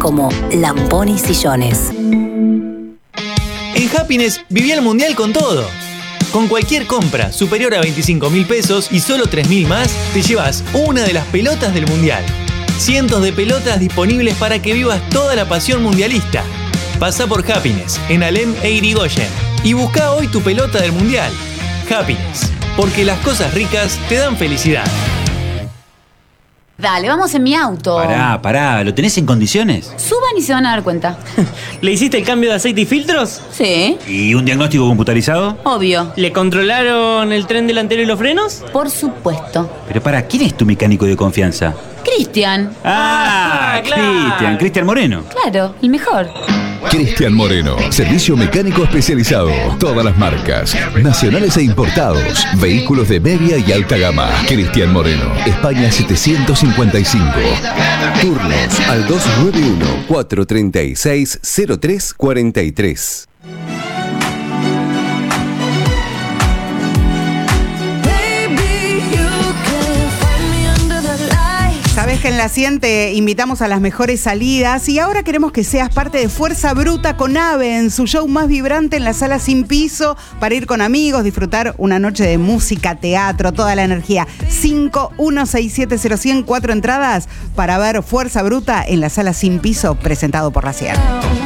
como Lamponi Sillones. En Happiness viví el mundial con todo. Con cualquier compra superior a 25.000 pesos y solo 3.000 más, te llevas una de las pelotas del mundial. Cientos de pelotas disponibles para que vivas toda la pasión mundialista. Pasa por Happiness, en Alem e Irigoyen, y busca hoy tu pelota del mundial. Happiness, porque las cosas ricas te dan felicidad. Dale, vamos en mi auto. Pará, ¿lo tenés en condiciones? Suban y se van a dar cuenta. ¿Le hiciste el cambio de aceite y filtros? Sí, ¿Y un diagnóstico computarizado? obvio. ¿Le controlaron el tren delantero y los frenos? Por supuesto. Pero ¿quién es tu mecánico de confianza? Cristian. Claro. Cristian Moreno. Claro, el mejor. Cristian Moreno, servicio mecánico especializado. Todas las marcas, nacionales e importados. Vehículos de media y alta gama. Cristian Moreno, España 755. Turnos al 291-436-0343. Sabes que en La 100 te invitamos a las mejores salidas y ahora queremos que seas parte de Fuerza Bruta con Ave en su show más vibrante en la Sala Sin Piso para ir con amigos, disfrutar una noche de música, teatro, toda la energía. 516700100, 4 entradas para ver Fuerza Bruta en la Sala Sin Piso, presentado por La 100.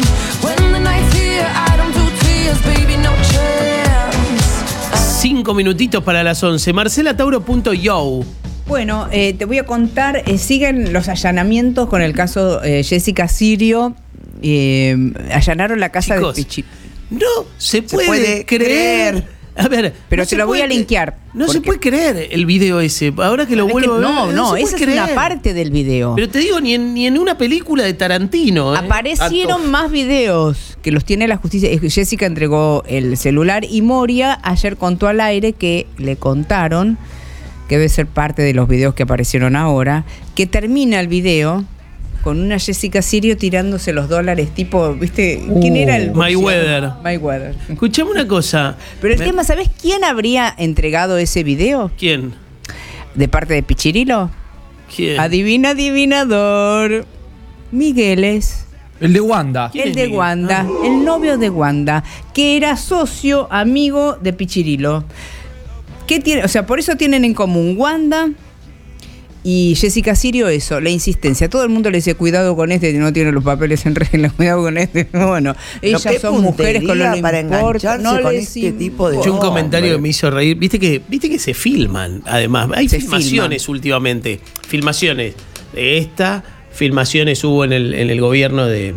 5 minutitos para las 11. MarcelaTauro.yo. Bueno, te voy a contar, siguen los allanamientos con el caso Jessica Sirio. Allanaron la casa Chicos, de Pichirilo. No se puede creer. A ver, pero no te lo voy a linkear. No se puede creer el video ese. Ahora que lo vuelvo a ver. No, esa es una parte del video. Pero te digo, ni en una película de Tarantino. Aparecieron más videos que los tiene la justicia. Jessica entregó el celular y Moria ayer contó al aire que le contaron, que debe ser parte de los videos que aparecieron ahora, que termina el video con una Jessica Sirio tirándose los dólares tipo, ¿viste? ¿Quién era el Mayweather. Mayweather. Escuchame una cosa. Pero el tema, ¿sabés quién habría entregado ese video? ¿Quién? ¿De parte de Pichirilo? ¿Quién? Adivina, adivinador. Migueles. El de Wanda. El de Wanda, el novio de Wanda, que era socio, amigo de Pichirilo. ¿Qué tiene? O sea, por eso tienen en común Wanda y Jessica Sirio eso, la insistencia. Todo el mundo le dice, cuidado con este, no tiene los papeles en regla, cuidado con este. Bueno, ellas son mujeres con lo que para engancharse no con les este tipo de... Yo un comentario que me hizo reír. Viste que se filman, además. Hay filmaciones últimamente. Filmaciones de esta, filmaciones hubo en el gobierno de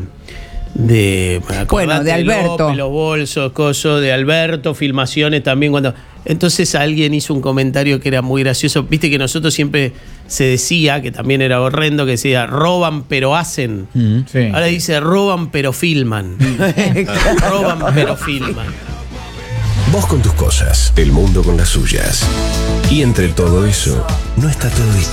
Alberto. López, los bolsos, coso de Alberto, filmaciones también cuando. Entonces alguien hizo un comentario que era muy gracioso. Viste que nosotros siempre se decía, que también era horrendo, que decía, roban pero hacen. Sí. Ahora dice, roban pero filman. Roban pero filman. Vos con tus cosas, el mundo con las suyas. Y entre todo eso, no está todo dicho.